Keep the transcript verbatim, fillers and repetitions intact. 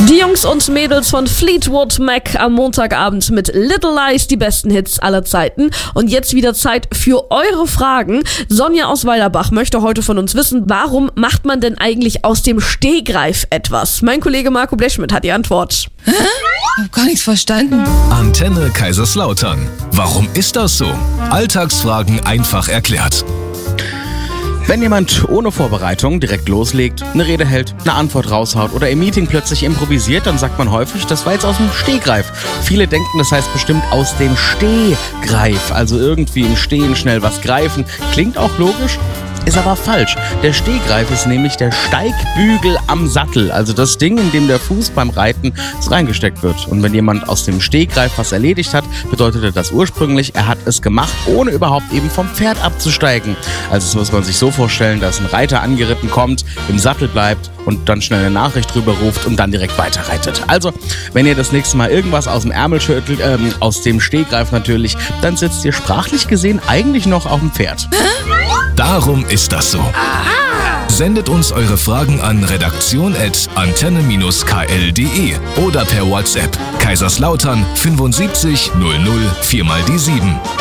Die Jungs und Mädels von Fleetwood Mac am Montagabend mit Little Lies, die besten Hits aller Zeiten. Und jetzt wieder Zeit für eure Fragen. Sonja aus Weilerbach möchte heute von uns wissen, warum macht man denn eigentlich aus dem Stehgreif etwas? Mein Kollege Marco Blechschmidt hat die Antwort. Hä? Ich hab gar nichts verstanden. Antenne Kaiserslautern. Warum ist das so? Alltagsfragen einfach erklärt. Wenn jemand ohne Vorbereitung direkt loslegt, eine Rede hält, eine Antwort raushaut oder im Meeting plötzlich improvisiert, dann sagt man häufig, das war jetzt aus dem Stehgreif. Viele denken, das heißt bestimmt aus dem Stehgreif, also irgendwie im Stehen schnell was greifen. Klingt auch logisch, ist aber falsch. Der Stehgreif ist nämlich der Steigbügel am Sattel, also das Ding, in dem der Fuß beim Reiten reingesteckt wird. Und wenn jemand aus dem Stehgreif was erledigt hat, bedeutete das ursprünglich, er hat es gemacht, ohne überhaupt eben vom Pferd abzusteigen. Also das muss man sich so vorstellen, dass ein Reiter angeritten kommt, im Sattel bleibt und dann schnell eine Nachricht rüber ruft und dann direkt weiterreitet. Also, wenn ihr das nächste Mal irgendwas aus dem Ärmel schüttelt, ähm, aus dem Stehgreif natürlich, dann sitzt ihr sprachlich gesehen eigentlich noch auf dem Pferd. Darum ist das so. Sendet uns eure Fragen an redaktion at antenne k l punkt d e oder per WhatsApp Kaiserslautern fünfundsiebzig null null vier mal die sieben.